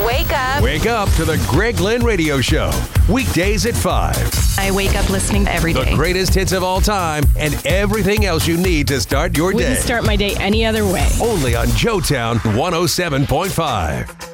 Wake up. Wake up to the Greg Lynn Radio Show. Weekdays at 5. I wake up listening every day. The greatest hits of all time and everything else you need to start your day. Wouldn't start my day any other way. Only on Joetown 107.5.